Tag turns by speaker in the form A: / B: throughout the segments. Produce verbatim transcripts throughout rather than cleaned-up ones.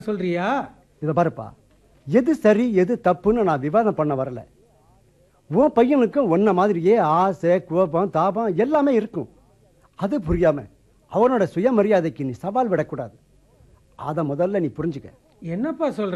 A: சொல்றியா?
B: இதை பாருப்பா, எது சரி எது தப்புன்னு நான் விவாதம் பண்ண வரல. உன் பையனுக்கும் ஒன்ன மாதிரியே ஆசை, கோபம், தாபம் எல்லாமே இருக்கும். அது புரியாம அவனோட சுயமரியாதைக்கு நீ சவால் விடக்கூடாது. அதை முதல்ல நீ புரிஞ்சுக்க.
A: என்னப்பா சொல்ற?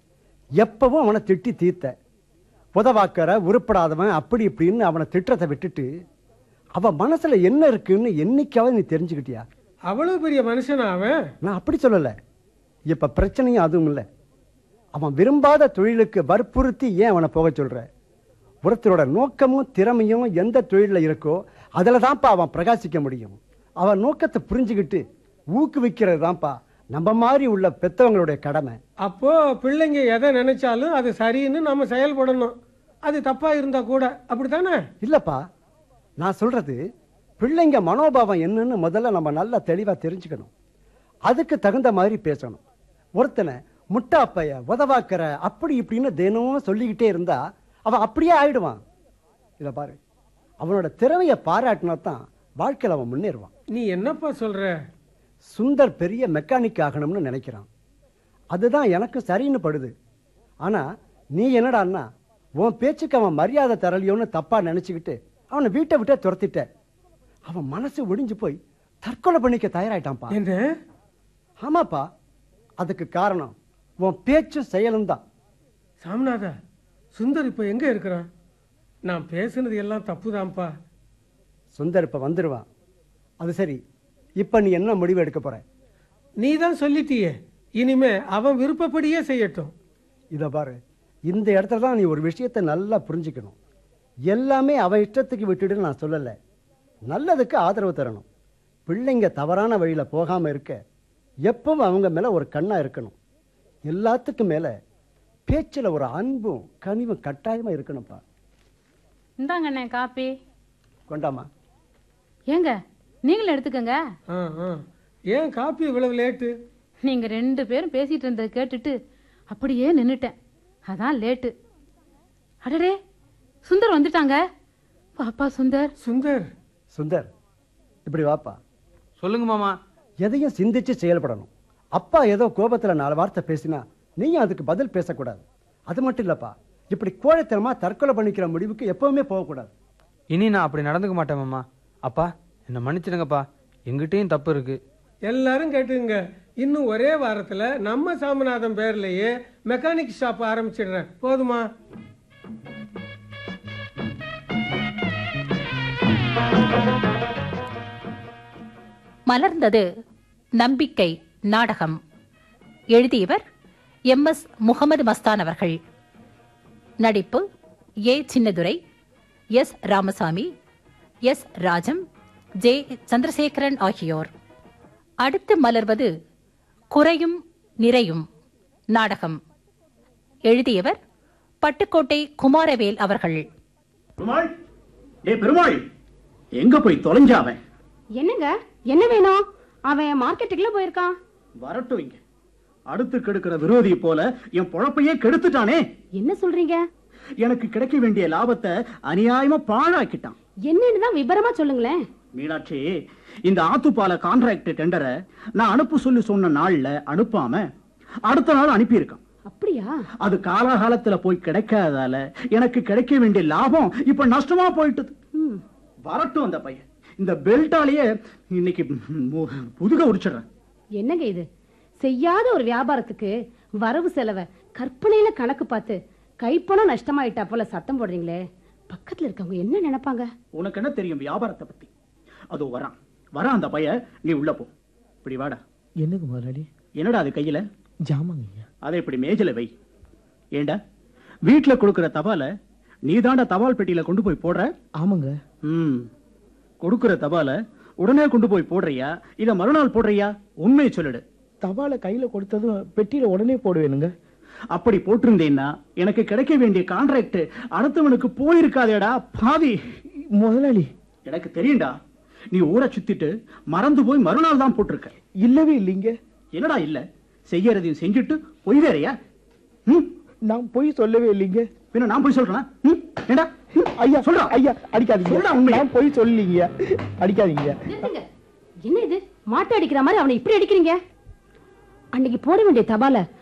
B: எப்பவும் அவனை திட்டி தீர்த்த, புதவாக்கற, உருப்படாதவன், அப்படி இப்படின்னு அவனை திட்டத்தை விட்டுட்டு அவன் மனசுல என்ன இருக்குன்னு என்னைக்காவது நீ தெரிஞ்சுக்கிட்டியா?
A: அவ்வளவு பெரிய மனுஷனா அவன்?
B: நான் அப்படி சொல்லல. இப்ப பிரச்சனையும் அதுவும் இல்லை. அவன் விரும்பாத தொழிலுக்கு வற்புறுத்தி ஏன் அவனை போக சொல்ற? ஒருத்தரோட நோக்கமும் திறமையும் எந்த தொழிலில் இருக்கோ அதில் தான்ப்பா அவன் பிரகாசிக்க முடியும். அவன் நோக்கத்தை புரிஞ்சுக்கிட்டு ஊக்குவிக்கிறது தான்ப்பா நம்ம மாதிரி உள்ள பெத்தவங்களுடைய கடமை.
A: அப்போ பிள்ளைங்க எதை நினைச்சாலும் அது சரின்னு நம்ம செயல்படணும். அது தப்பா இருந்தா கூட அப்படித்தானே?
B: இல்லப்பா, நான் சொல்றது பிள்ளைங்க மனோபாவம் என்னன்னு முதல்ல நம்ம நல்லா தெளிவா தெரிஞ்சுக்கணும். அதுக்கு தகுந்த மாதிரி பேசணும். ஒருத்தனை முட்டாப்பைய, உதவாக்கிற, அப்படி இப்படின்னு தினமும் சொல்லிக்கிட்டே இருந்தா அவன் அப்படியே ஆயிடுவான். இதை பாரு, அவனோட திறமையை பாராட்டினா தான் வாழ்க்கையில் அவன் முன்னேறுவான்.
A: நீ என்னப்பா சொல்ற?
B: சுந்தர் பெரிய மெக்கானிக் ஆகணும்னு நினைக்கிறான். அதுதான் எனக்கு சரின்னு படுது. ஆனா நீ என்னடான்னா உன் பேச்சுக்கு அவன் மரியாதை தரலையோன்னு தப்பா நினைச்சுக்கிட்டு அவனை வீட்டை விட்டே துரத்திட்ட. அவன் மனசு ஒடிஞ்சு போய் தற்கொலை பண்ணிக்க தயாராயிட்டான்ப்பா.
A: என்ன?
B: ஆமாப்பா, அதுக்கு காரணம் உன் பேச்சும் செயலும் தான்.
A: சாமிநாதா, சுந்தர் இப்ப எங்க இருக்கிறான்? நான் பேசுனது எல்லாம் தப்புதான்ப்பா.
B: சுந்தர் இப்ப வந்துடுவான். அது சரி, இப்ப நீ என்ன முடிவு எடுக்க போற?
A: நீ தான் சொல்லிட்டியே, இனிமே அவன் விருப்பப்படியே செய்யட்டும்.
B: இதை பாரு, இந்த இடத்துல தான் நீ ஒரு விஷயத்தை நல்லா புரிஞ்சுக்கணும். எல்லாமே அவன் இஷ்டத்துக்கு விட்டுடுன்னு நான் சொல்லலை. நல்லதுக்கு ஆதரவு தரணும். பிள்ளைங்க தவறான வழியில் போகாமல் இருக்க எப்பவும் அவங்க மேலே ஒரு கண்ணா இருக்கணும். எல்லாத்துக்கும் மேலே பேச்சில் ஒரு அன்பும் கனிவும் கட்டாயமாக இருக்கணும்ப்பா.
C: இந்தாங்கண்ணே காப்பி.
B: கொண்டாமா.
C: ஏங்க நீங்களும் எடுத்துக்கங்க.
A: ஆ, ஆ. ஏன் காப்பி இவ்வளவு லேட்டு?
C: நீங்க ரெண்டு பேரும் பேசிட்டு இருந்ததை கேட்டுட்டு அப்படியே நின்னுட்டேன், அதான் லேட்டு. அடடே, சுந்தர் வந்துட்டாங்க. பாப்பா சுந்தர்.
A: சுந்தர்.
B: சுந்தர், இப்படி வாப்பா.
D: சொல்லுங்க மாமா.
B: எதையும் சிந்திச்சு செயல்படணும். அப்பா ஏதோ கோபத்தில் நாலு வார்த்தை பேசினா நீயும் அதுக்கு பதில் பேசக்கூடாது. அது மட்டும் இல்லப்பா, இப்படி கோழைத்தனமா தற்கொலை பண்ணிக்கிற முடிவுக்கு எப்பவுமே போகக்கூடாது.
D: இனி நான் அப்படி நடந்துக்க மாட்டேன் மாமா. அப்பா என்ன மன்னிச்சிடுங்கப்பா, எங்கிட்டையும் தப்பு இருக்கு.
A: எல்லாரும் கேட்டுங்க, இன்னும் ஒரே வாரத்துல நம்ம சாமிநாதன் பேர்லயே மெக்கானிக் ஷாப் ஆரம்பிச்சிடுறேன். போதுமா?
E: மலர்ந்தது நம்பிக்கை நாடகம். எழுதியவர் எம் எஸ் முகமது மஸ்தான் அவர்கள். நடிப்பு ஏ Chinnadurai, S Ramasamy, S Rajam, J Chandrasekaran ஆகியோர். அடுத்து மலர்வது குறையும் நிறையும் நாடகம். எழுதியவர் பட்டுக்கோட்டை குமாரவேல் அவர்கள்.
F: பெருமாள், ஏ பெருமாள், எங்க போய் தொலைஞ்சாவன்?
G: என்னங்க, என்ன வேணும்? அவன் மார்க்கெட்டுக்குள்ள போயிருக்கான்.
F: வரட்டும். இங்க அடுத்து கெடுக்கிற விரோதி போல என் பொழப்பையே கெடுத்துட்டானே.
G: என்ன சொல்றீங்க?
F: எனக்கு கிடைக்க வேண்டிய லாபத்தை அநியாயமா பாழாக்கிட்டான்.
G: என்னன்னு தான் விபரமா சொல்லுங்களேன்.
F: மீனாட்சி, இந்த ஆத்துப்பால கான்ட்ராக்ட் டெண்டரை நான் அனுப்பு சொல்லி சொன்ன நாள்ல அனுப்பாம அடுத்த நாள் அனுப்பியிருக்கான்.
G: அப்படியா? அது
F: காலகாலத்துல போய் கிடைக்காதால எனக்கு கிடைக்க வேண்டிய லாபம் இப்ப நஷ்டமா போயிட்டு. வரட்டும் அந்த பையன். இந்த பெல்ட்டாலேயே இன்னைக்கு புதுக உரிச்சிடுறேன்.
G: என்னங்க இது? செய்யாத ஒரு வியாபாரத்துக்கு வரவு செலவை கற்பனையில கணக்கு பார்த்து கைப்பணம் நஷ்டமாயிட்டா போல சத்தம் போடுறீங்களே. பக்கத்துல இருக்கவங்க என்ன நினைப்பாங்க?
F: உனக்கு என்ன தெரியும் வியாபாரத்தை பத்தி? அதோ வரான் வரான் அந்த பையன். நீ உள்ள போ. இப்படி வாடா.
H: என்னங்க முதலாளி?
F: என்னடா அது கையில?
H: ஜாமாங்க.
F: அதை இப்படி மேஜில வை. ஏண்டா வீட்டுல கொடுக்கிற தபால நீ தாண்டா தபால் பெட்டியில கொண்டு போய் போடுற?
H: ஆமாங்க.
F: ம், கொடுக்கிற தபால உடனே கொண்டு போய் போடுறியா இத மறுநாள் போடுறியா? உண்மையை சொல்லிடு.
H: தபால கையில கொடுத்ததும் பெட்டியில உடனே போடுவேனுங்க.
F: அப்படி போட்டிருந்தேன்னா எனக்கு கிடைக்க வேண்டிய கான்ட்ராக்ட் அடுத்தவனுக்கு போயிருக்காதேடா பாவி.
H: முதலாளி,
F: எனக்கு தெரியும்டா, நீ ஊரை சுத்திட்டு மறந்து போய் மறுநாள் தான் போட்டிருக்க.
H: இல்லவே இல்லைங்க.
F: என்னடா இல்ல? செய்யறதையும் செஞ்சுட்டு பொய் வேறையா?
H: நான் பொய் சொல்லவே இல்லைங்க.
F: பின்ன நான் பொய் சொல்றேன்? ஏண்டா
H: ஐயா சொல்றா. ஐயா அடிக்காதீங்க. நான் பொய் சொல்லீங்க, அடிக்காதீங்க.
G: என்ன இது? மாட்டு அடிக்கிற மாதிரி அவனை இப்படி அடிக்கிறீங்க? அன்னைக்கு போட வேண்டிய தபால